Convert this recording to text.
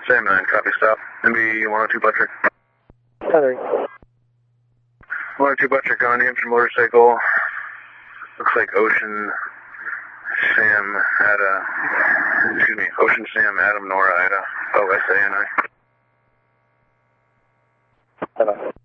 Sam 9, copy, stop. MB 102 Buttrick. 102 Buttrick on Hampshire motorcycle. Looks like Ocean Sam Adam Nora Ida. OSANI.